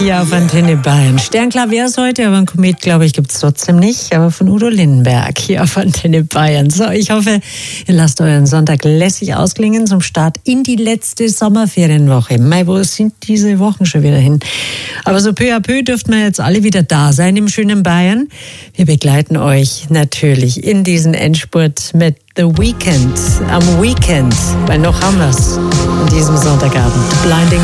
hier auf Antenne Bayern. Sternklar wäre es heute, aber ein Komet, glaube ich, gibt es trotzdem nicht. Aber von Udo Lindenberg hier auf Antenne Bayern. So, ich hoffe, ihr lasst euren Sonntag lässig ausklingen zum Start in die letzte Sommerferienwoche. Mei, wo sind diese Wochen schon wieder hin? Aber so peu à peu dürften wir jetzt alle wieder da sein im schönen Bayern. Wir begleiten euch natürlich in diesen Endspurt mit The Weeknd am Weekend, weil noch haben wir es an diesem Sonntagabend. Blinding